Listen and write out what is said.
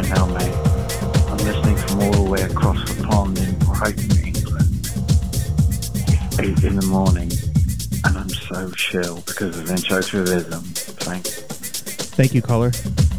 right now, mate. I'm listening from all the way across the pond in Brighton, England. 8 in the morning, and I'm so chill because of Intro to Rhythm. Thanks. Thank you, caller.